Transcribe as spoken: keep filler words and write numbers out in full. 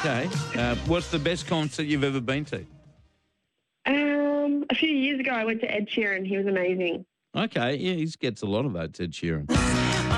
Okay. Uh, what's the best concert you've ever been to? Um, a few years ago, I went to Ed Sheeran. He was amazing. Okay. Yeah, he gets a lot of votes, Ed Sheeran.